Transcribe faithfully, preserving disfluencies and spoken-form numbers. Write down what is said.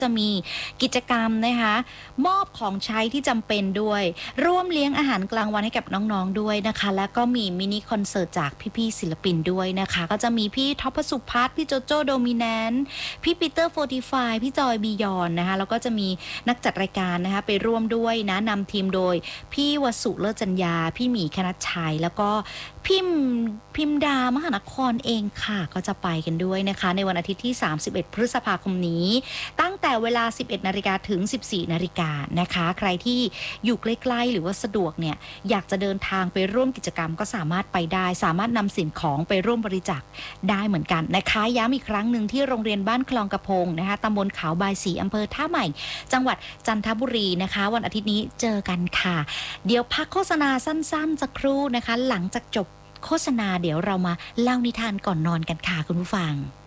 จะมีกิจกรรมนะคะมอบของใช้ที่จำเป็นด้วยร่วมเลี้ยงอาหารกลางวันให้กับน้องๆด้วยนะคะแล้วก็มีมินิคอนเสิร์ตจากพี่ๆศิลปินด้วยนะคะก็จะมีพี่ท็อปสุพัฒน์พี่โจโจ้โดมิแนนต์พี่ปีเตอร์โฟร์ตี้ไฟว์พี่จอยบียอนนะคะแล้วก็จะมีนักจัดรายการนะคะไปร่วมด้วยนะนำทีมโดยพี่วสุเลิศจัญญาพี่หมีคณัชชัยแล้วก็พิมพิมดามหานครเองค่ะก็จะไปกันด้วยนะคะในวันอาทิตย์ที่สามสิบเอ็ดพฤษภาคมนี้ตั้งแต่เวลาสิบเอ็ดนาฬิกาถึงสิบสี่นาฬิกานะคะใครที่อยู่ใกล้ๆหรือว่าสะดวกเนี่ยอยากจะเดินทางไปร่วมกิจกรรมก็สามารถไปได้สามารถนำสิ่งของไปร่วมบริจาคได้เหมือนกันนะคะย้ำอีกครั้งหนึ่งที่โรงเรียนบ้านคลองกระพงนะคะตำบลเขาบายศรีอำเภอท่าใหม่จังหวัดจันทบุรีนะคะวันอาทิตย์นี้เจอกันค่ะเดี๋ยวพักโฆษณาสั้นๆสักครู่นะคะหลังจากจบโฆษณาเดี๋ยวเรามาเล่านิทานก่อนนอนกันค่ะคุณผู้ฟัง